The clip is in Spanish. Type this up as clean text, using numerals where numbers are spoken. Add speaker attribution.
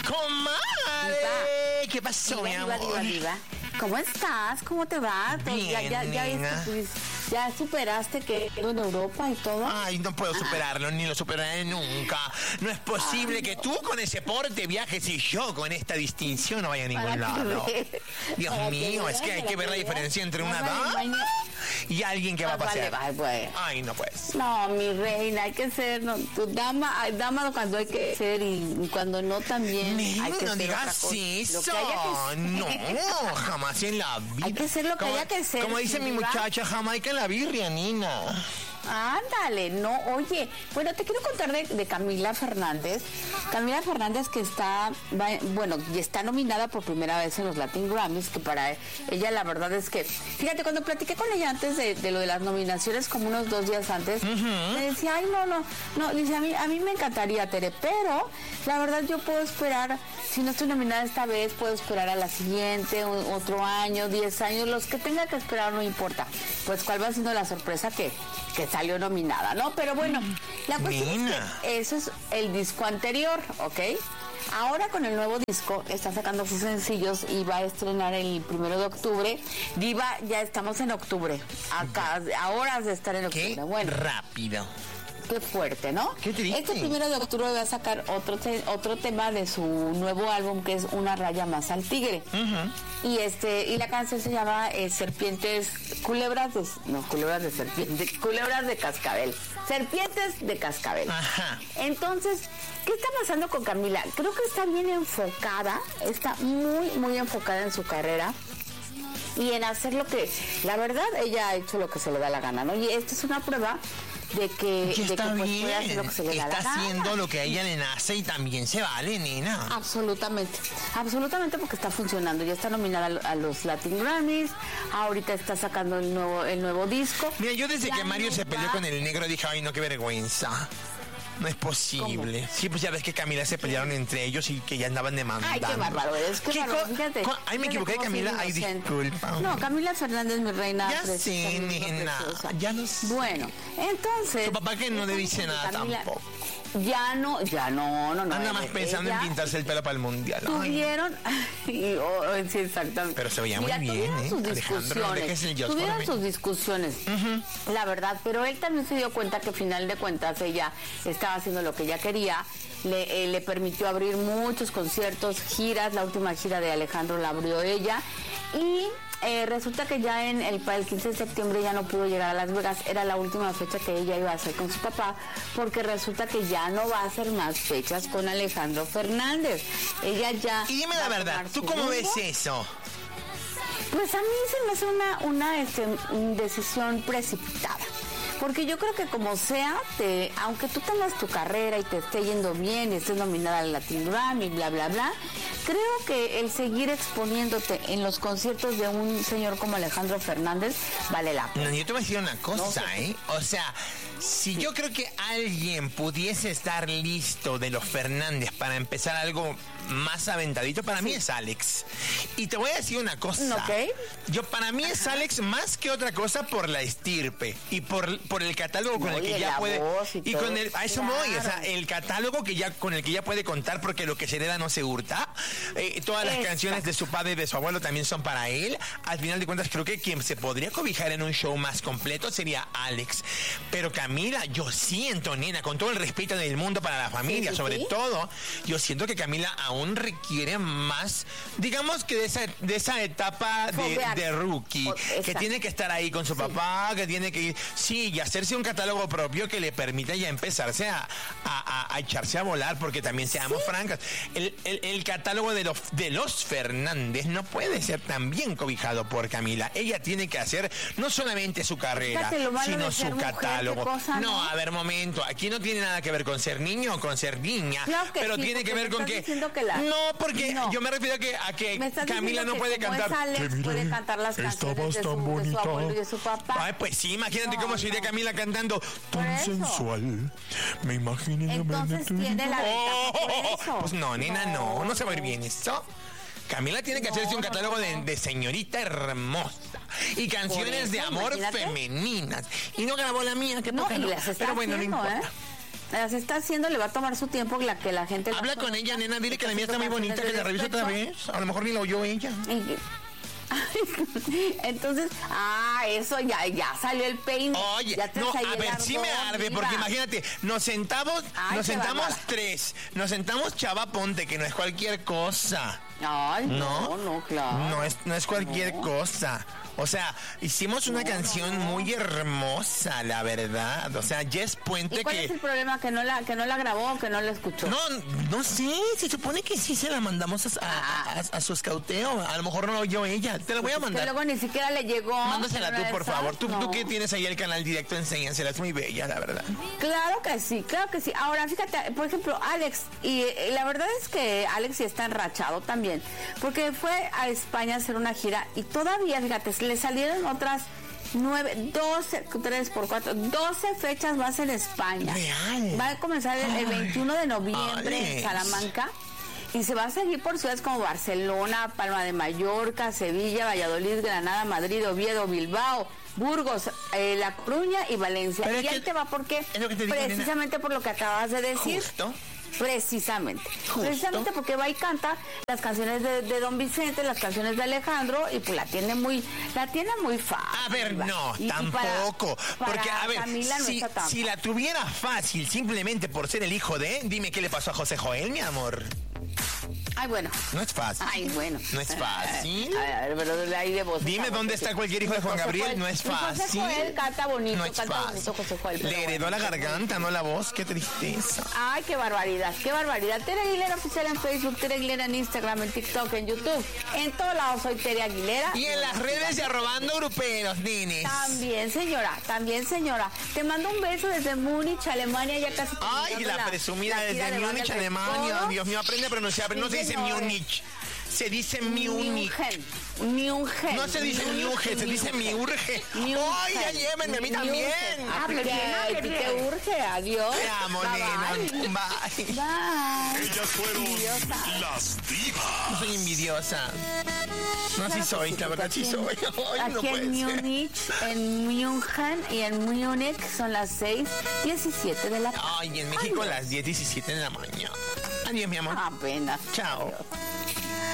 Speaker 1: ¡Comadre! ¿Qué pasó, mi amor?
Speaker 2: Diva. ¿Cómo estás? ¿Cómo te va?
Speaker 1: Bien,
Speaker 2: ¿Ya superaste que en Europa y todo?
Speaker 1: Ay, no puedo superarlo, ni lo superaré nunca. No es posible que tú con ese porte viajes y yo con esta distinción no vaya a ningún lado. Dios mío, es que hay que ver la diferencia entre una dama y alguien que va a pasear. Ay, no puedes.
Speaker 2: No, mi reina, hay que ser dama cuando hay que ser y cuando no también. Hay que
Speaker 1: no
Speaker 2: ser
Speaker 1: digas eso. No, jamás en la vida.
Speaker 2: Hay que ser lo que haya que ser.
Speaker 1: Como dice mi muchacha, Jamaica en la birria, Nina.
Speaker 2: Ándale, no, oye, bueno, te quiero contar de Camila Fernández. Camila Fernández que está nominada por primera vez en los Latin Grammys, que para ella la verdad es que, fíjate, cuando platiqué con ella antes de lo de las nominaciones, como unos 2 días antes, me decía, ay, no, dice, a mí me encantaría, Tere, pero la verdad yo puedo esperar, si no estoy nominada esta vez, puedo esperar a la siguiente, otro año, 10 años, los que tenga que esperar no importa. Pues cuál va siendo la sorpresa que salió nominada, ¿no? Pero bueno, la cuestión es que eso es el disco anterior, ¿ok? Ahora con el nuevo disco está sacando sus sencillos y va a estrenar el 1 de octubre. Diva, ya estamos en octubre. Acá, a horas de estar en octubre.
Speaker 1: Qué
Speaker 2: bueno,
Speaker 1: rápido.
Speaker 2: Qué fuerte, ¿no?
Speaker 1: Qué triste.
Speaker 2: Este 1 de octubre va a sacar otro tema de su nuevo álbum, que es Una raya más al tigre. Y la canción se llama Culebras de Cascabel. Serpientes de Cascabel.
Speaker 1: Ajá.
Speaker 2: Entonces, ¿qué está pasando con Camila? Creo que está bien enfocada, está muy, muy enfocada en su carrera y en hacer lo que, la verdad, ella ha hecho lo que se le da la gana, ¿no? Y esta es una prueba de que puede hacer lo que se le da la gana.
Speaker 1: Está haciendo lo que a ella le nace y también se vale, nena.
Speaker 2: Absolutamente, porque está funcionando. Ya está nominada a los Latin Grammys, ahorita está sacando el nuevo disco.
Speaker 1: Mira, yo desde que Mario se peleó con el negro dije, ay, no, qué vergüenza. No es posible. ¿Cómo? Sí, pues ya ves que Camila se pelearon entre ellos y que ya andaban demandando.
Speaker 2: Ay, qué bárbaro es. Fíjate.
Speaker 1: Ay, me equivoqué de Camila. Ay, disculpa.
Speaker 2: No, Camila Fernández, mi reina.
Speaker 1: Ya sí, nena. Ya no sé.
Speaker 2: Bueno, entonces...
Speaker 1: Tu papá que no le dice nada Camila, tampoco.
Speaker 2: Ya no.
Speaker 1: Anda más pensando en pintarse el pelo para el mundial.
Speaker 2: Tuvieron... sí, exactamente.
Speaker 1: Pero se veía muy bien,
Speaker 2: Tuvieron sus discusiones, la verdad. Pero él también se dio cuenta que al final de cuentas ella estaba haciendo lo que ella quería. Le permitió abrir muchos conciertos, giras. La última gira de Alejandro la abrió ella. Y... resulta que ya el 15 de septiembre ya no pudo llegar a Las Vegas, era la última fecha que ella iba a hacer con su papá, porque resulta que ya no va a hacer más fechas con Alejandro Fernández. Ella ya...
Speaker 1: Y dime la verdad, ¿tú cómo ves eso?
Speaker 2: Pues a mí se me hace una decisión precipitada. Porque yo creo que como sea, aunque tú tengas tu carrera y te esté yendo bien y estés nominada al Latin Grammy y bla, bla, bla, creo que el seguir exponiéndote en los conciertos de un señor como Alejandro Fernández vale la pena.
Speaker 1: No, yo te voy a decir una cosa, O sea, si yo creo que alguien pudiese estar listo de los Fernández para empezar algo más aventadito, para mí es Alex. Y te voy a decir una cosa. Para mí es Alex más que otra cosa por la estirpe y por el catálogo con el que ya puede. Y con a eso voy, o sea, el catálogo con el que ya puede contar, porque lo que se hereda no se hurta. Todas las canciones de su padre y de su abuelo también son para él. Al final de cuentas, creo que quien se podría cobijar en un show más completo sería Alex. Pero Camila, yo siento, nena, con todo el respeto del mundo para la familia, sobre todo, yo siento que Camila aún requiere más, digamos que de esa etapa de rookie, que tiene que estar ahí con su papá, que tiene que ir, y hacerse un catálogo propio que le permita ya empezarse a echarse a volar, porque también seamos francas, el catálogo de los Fernández no puede ser tan bien cobijado por Camila. Ella tiene que hacer no solamente su carrera, sino su catálogo. No, a ver, momento, aquí no tiene nada que ver con ser niño o con ser niña, pero tiene que ver con que... No, porque yo me refiero a que Camila no puede cantar.
Speaker 2: Alex puede cantar las canciones de su abuelo y de su papá.
Speaker 1: Ay, pues sí, imagínate cómo sería Camila cantando tan sensual. Me imaginé.
Speaker 2: Entonces tiene la ventaja por eso.
Speaker 1: Pues no, nena, no se va a ir bien eso. Camila tiene que hacerse un catálogo de señorita hermosa y canciones de amor femeninas. Y no grabó la mía, que poca no. Pero bueno, no importa.
Speaker 2: las está haciendo, le va a tomar su tiempo que la gente...
Speaker 1: Habla con ella, nena, dile que la mía está muy bonita, que la revise otra vez. A lo mejor ni la oyó ella.
Speaker 2: Entonces, eso ya salió el peine.
Speaker 1: Oye, no, a ver, sí me arde, porque imagínate, nos sentamos tres, nos sentamos Chava Ponte, que no es cualquier cosa.
Speaker 2: Ay, no, claro.
Speaker 1: No es cualquier cosa. O sea, hicimos una canción muy hermosa, la verdad. O sea, Jess Puente.
Speaker 2: ¿Y cuál es el problema? ¿Que no la grabó o que no la escuchó?
Speaker 1: No sé, se supone que sí se la mandamos a su escauteo. A lo mejor no la oyó ella. Te la voy a mandar.
Speaker 2: Que luego ni siquiera le llegó.
Speaker 1: Mándasela tú, por favor. Tú que tienes ahí el canal directo, enséñasela. Es muy bella, la verdad.
Speaker 2: Claro que sí. Ahora, fíjate, por ejemplo, Alex, y la verdad es que Alex sí está enrachado también, porque fue a España a hacer una gira y todavía, fíjate, le salieron otras 12 fechas más en España.
Speaker 1: Real.
Speaker 2: Va a comenzar el 21 de noviembre en Salamanca y se va a seguir por ciudades como Barcelona, Palma de Mallorca, Sevilla, Valladolid, Granada, Madrid, Oviedo, Bilbao, Burgos, La Coruña y Valencia.
Speaker 1: Pero
Speaker 2: y ahí te va porque precisamente por lo que acabas de decir.
Speaker 1: Justo.
Speaker 2: Precisamente porque va y canta las canciones de Don Vicente, las canciones de Alejandro, y pues la tiene muy fácil.
Speaker 1: A ver, no, tampoco. Porque, a ver,
Speaker 2: Camila
Speaker 1: si la tuviera fácil simplemente por ser el hijo de, dime qué le pasó a José Joel, mi amor.
Speaker 2: Ay, bueno.
Speaker 1: No es fácil.
Speaker 2: Ay, bueno.
Speaker 1: No es fácil.
Speaker 2: A ver, pero ahí de voz.
Speaker 1: Dime dónde está cualquier hijo de Juan Gabriel. No es fácil.
Speaker 2: José Joel canta bonito.
Speaker 1: No es fácil.
Speaker 2: José Joel,
Speaker 1: le heredó la garganta, no la voz. Qué tristeza.
Speaker 2: Ay, qué barbaridad, qué barbaridad. Tere Aguilera Oficial en Facebook, Tere Aguilera en Instagram, en TikTok, en YouTube. En todos lados soy Tere Aguilera.
Speaker 1: Y en las redes de Arrobando Gruperos, nenes.
Speaker 2: También, señora. Te mando un beso desde Múnich, Alemania, ya casi.
Speaker 1: Ay, la presumida desde Múnich, Alemania. Dios mío, aprende a pronunciar, pero no se dice Múnich. Se dice Múnich. No se dice Miurge, se dice Miurge. ¡Ay, ya llévenme a mí también!
Speaker 2: Te urge, adiós.
Speaker 1: Te amo, nena. Bye.
Speaker 3: Ellas fueron las divas.
Speaker 1: No soy envidiosa. No, así soy, la verdad, sí soy. Ay, no
Speaker 2: aquí
Speaker 1: puede
Speaker 2: en
Speaker 1: ser.
Speaker 2: Múnich, en München y en Múnich son las 6:17 de la tarde.
Speaker 1: Ay, en México las 10:17 de la mañana. Adiós, mi amor.
Speaker 2: Apenas.
Speaker 1: Chao.